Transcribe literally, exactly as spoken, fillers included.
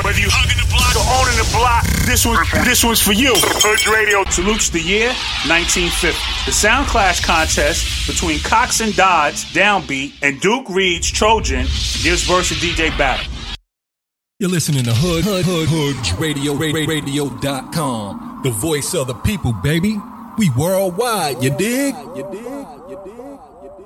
Whether you hugging the block or owning the block, this one, this one's for you. Hood Radio salutes the year nineteen fifty. The Sound Clash contest between Cox and Dodds, Downbeat, and Duke Reed's Trojan gives versus D J battle. You're listening to Hood, Hood, Hood, Hood Radio, radio dot com. The voice of the people, baby. We worldwide, you dig? You dig? You dig? You dig?